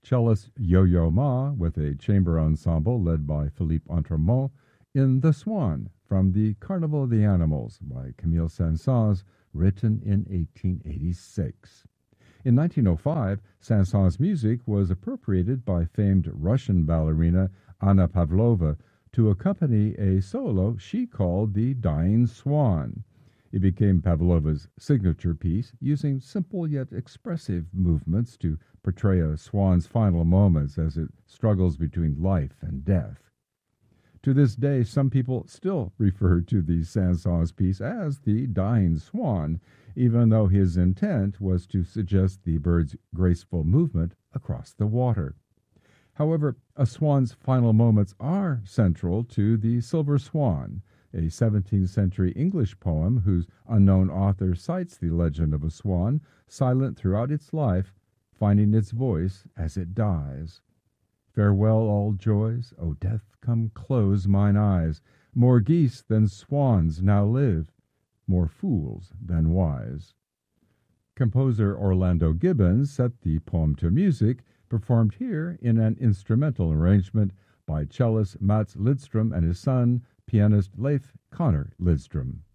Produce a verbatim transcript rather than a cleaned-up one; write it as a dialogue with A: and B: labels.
A: cellist Yo-Yo Ma with a chamber ensemble led by Philippe Entremont in The Swan from the Carnival of the Animals by Camille Saint-Saëns, written in eighteen eighty-six. In nineteen oh five, Saint-Saëns' music was appropriated by famed Russian ballerina Anna Pavlova to accompany a solo she called the Dying Swan. It became Pavlova's signature piece, using simple yet expressive movements to portray a swan's final moments as it struggles between life and death. To this day, some people still refer to the Saint-Saëns piece as the Dying Swan, even though his intent was to suggest the bird's graceful movement across the water. However, a swan's final moments are central to The Silver Swan, a seventeenth century English poem whose unknown author cites the legend of a swan, silent throughout its life, finding its voice as it dies. Farewell all joys, O death, come close mine eyes. More geese than swans now live, more fools than wise. Composer Orlando Gibbons set the poem to music, performed here in an instrumental arrangement by cellist Mats Lidstrom and his son, pianist Leif Connor Lidstrom.